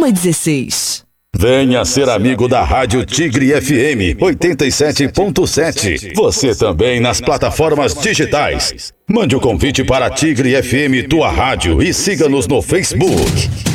21h16. Venha ser amigo da Rádio Tigre FM 87.7. Você também nas plataformas digitais. Mande o convite para Tigre FM, tua rádio, e siga-nos no Facebook.